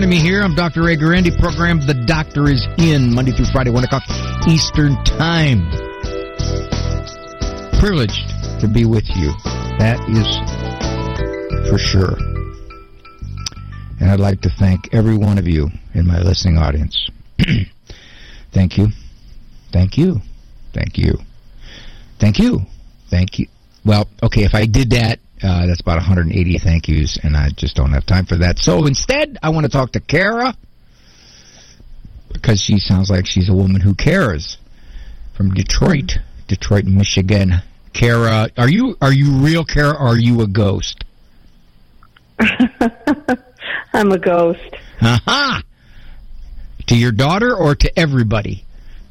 joining me here. I'm Dr. Ray Guarendi. Program The Doctor is In, Monday through Friday, 1 o'clock Eastern Time. Privileged to be with you. That is for sure. And I'd like to thank every one of you in my listening audience. Thank you. Thank you. Thank you. Thank you. Thank you. Well, okay, if I did that, that's about 180 thank yous, and I just don't have time for that. So instead, I want to talk to Kara, because she sounds like she's a woman who cares, from Detroit, Michigan. Kara, are you real, Kara, or are you a ghost? I'm a ghost. Aha! To your daughter or to everybody?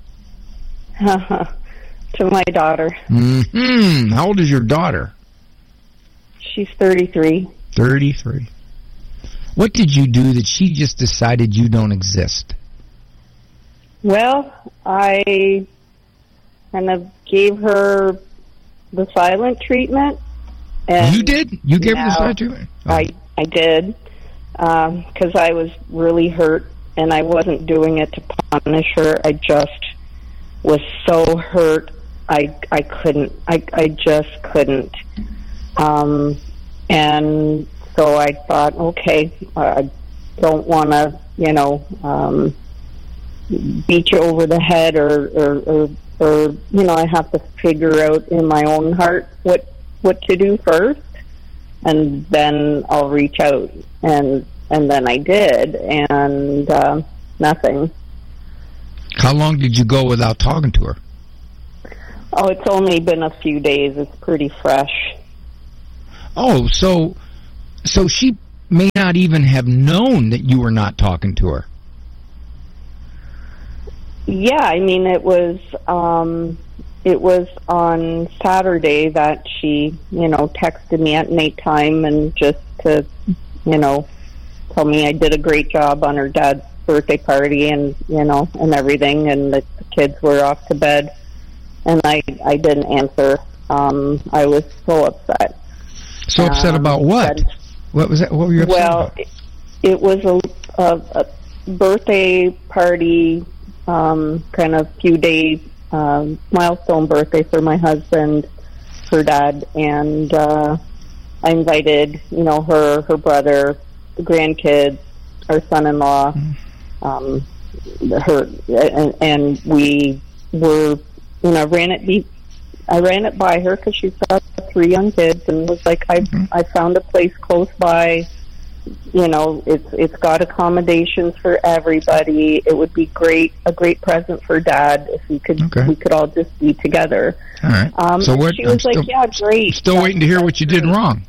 To my daughter. Mm-hmm. How old is your daughter? She's 33. 33. What did you do that she just decided you don't exist? Well, I kind of gave her the silent treatment. And you did? You gave her the silent treatment? Oh. I did, because I was really hurt, and I wasn't doing it to punish her. I just was so hurt. I couldn't. I just couldn't. And so I thought, okay, I don't want to, beat you over the head or I have to figure out in my own heart what to do first, and then I'll reach out. And then I did, and nothing. How long did you go without talking to her? Oh, it's only been a few days. It's pretty fresh. Oh, so she may not even have known that you were not talking to her. Yeah, I mean, it was on Saturday that she, texted me at nighttime and just to, tell me I did a great job on her dad's birthday party and, and everything, and the kids were off to bed. And I didn't answer. I was so upset. So upset about what? What was that? What were you upset about? Well, it was a birthday party, kind of few day milestone birthday for my husband, her dad, and I invited, her brother, the grandkids, our son-in-law, her, and we were. I ran it by her because she's got 3 young kids, and was like, I found a place close by. It's got accommodations for everybody. It would be a great present for Dad if we could all just be together. All right. So she was like, yeah, great. Still waiting to hear what you did wrong.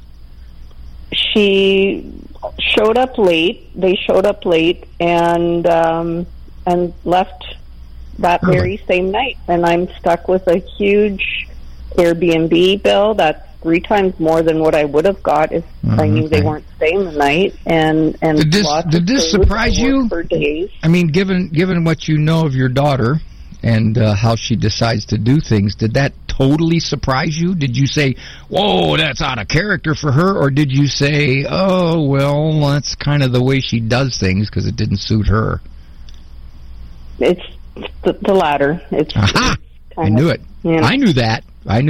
She showed up late. They showed up late and left that very same night, and I'm stuck with a huge Airbnb bill that's 3 times more than what I would have got if I knew they weren't staying the night. And did this surprise you? For days. I mean, given what you know of your daughter and how she decides to do things, did that totally surprise you? Did you say, "Whoa, that's out of character for her," or did you say, "Oh, well, that's kind of the way she does things because it didn't suit her"? It's the latter. Aha! I knew it. I knew that.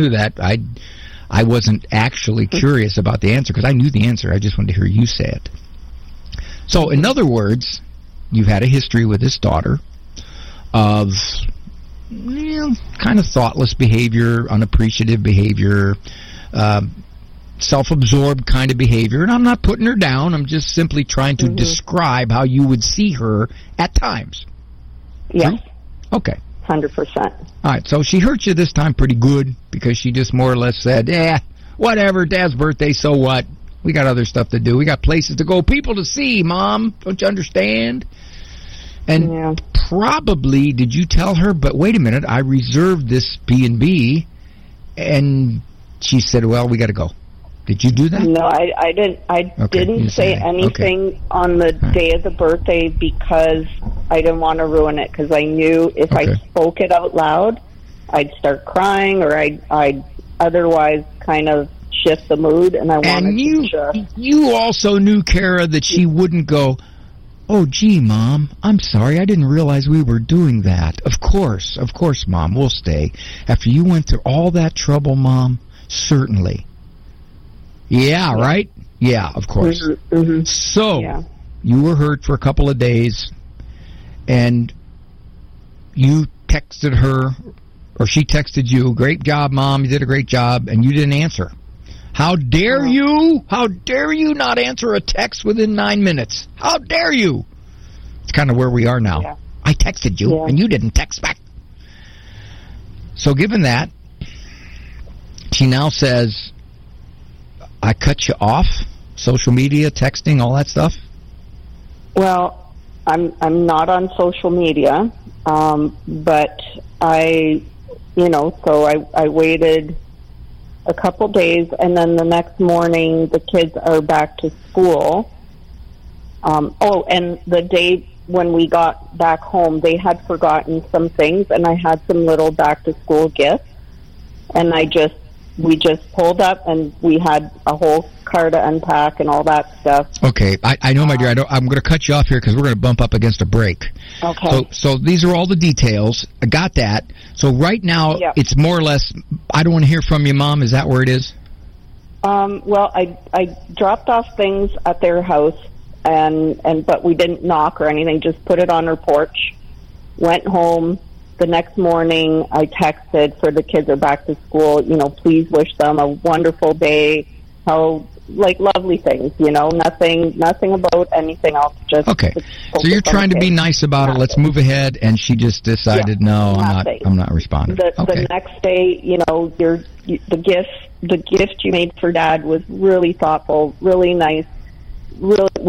I wasn't actually curious about the answer because I knew the answer. I just wanted to hear you say it. So, in other words, you've had a history with this daughter of kind of thoughtless behavior, unappreciative behavior, self-absorbed kind of behavior. And I'm not putting her down. I'm just simply trying to describe how you would see her at times. Yes. True? Okay. 100%. All right, so she hurt you this time pretty good because she just more or less said, whatever, Dad's birthday, so what? We got other stuff to do. We got places to go, people to see, Mom. Don't you understand? And probably, did you tell her, but wait a minute, I reserved this B&B, and she said, well, we got to go. Did you do that? No, I didn't. I didn't say anything on the day of the birthday because I didn't want to ruin it. Because I knew if I spoke it out loud, I'd start crying, or I'd otherwise kind of shift the mood. And I wanted to. You also knew, Kara, that she wouldn't go, Oh, gee, Mom, I'm sorry. I didn't realize we were doing that. Of course, Mom, we'll stay. After you went through all that trouble, Mom, certainly. Yeah, right? Yeah, of course. Mm-hmm. So, you were hurt for a couple of days, and you texted her, or she texted you, great job, Mom, you did a great job, and you didn't answer. How dare you? How dare you not answer a text within 9 minutes? How dare you? It's kind of where we are now. Yeah. I texted you, and you didn't text back. So given that, she now says, I cut you off, social media, texting, all that stuff? Well, I'm not on social media, but I waited a couple days, and then the next morning the kids are back to school. And the day when we got back home, they had forgotten some things, and I had some little back to school gifts, and we just pulled up, and we had a whole car to unpack and all that stuff. Okay, I know, my dear. I'm going to cut you off here because we're going to bump up against a break. Okay. So these are all the details. I got that. So right now, It's more or less, I don't want to hear from you, Mom. Is that where it is? Well, I dropped off things at their house, but we didn't knock or anything. Just put it on her porch. Went home. The next morning, I texted for the kids are back to school. Please wish them a wonderful day. How lovely things. Nothing about anything else. Just okay. So you're trying to be nice about it. Let's move ahead. And she just decided, no, I'm not responding. The next day, the gift you made for Dad was really thoughtful, really nice. Really,